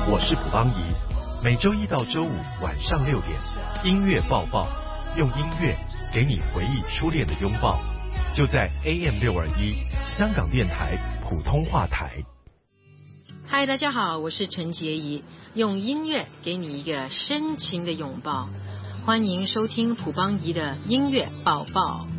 我是卜邦仪，每周一到周五晚上6点，音乐抱抱，用音乐给你回忆初恋的拥抱，就在 AM621 香港电台普通话台。 嗨，大家好，我是陈洁仪，用音乐给你一个深情的拥抱，欢迎收听卜邦仪的音乐抱抱。